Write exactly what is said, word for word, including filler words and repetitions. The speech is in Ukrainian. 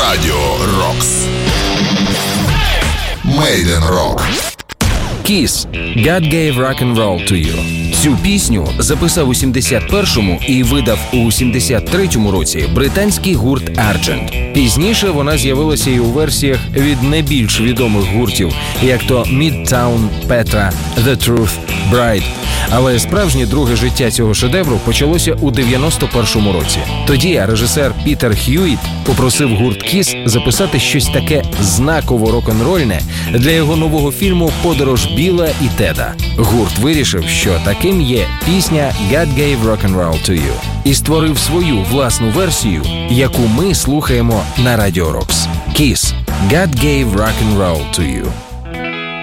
Радіо Рокс. Made in Rock. Kiss «God Gave Rock and Roll to You». Цю пісню записав у сімдесят першому і видав у сімдесят третьому році британський гурт Argent. Пізніше вона з'явилася і у версіях від не більш відомих гуртів, як то Midtown, Petra, The Truth, Bride. Але справжнє друге життя цього шедевру почалося у дев'яносто першому році. Тоді режисер Пітер Х'юїт попросив гурт Kiss записати щось таке знаково рок-н-рольне для його нового фільму «Подорож Біла і Теда». Гурт вирішив, що таким є пісня «God Gave Rock and Roll to You» і створив свою власну версію, яку ми слухаємо на Радіо Рокс. Kiss «God Gave Rock and Roll to You».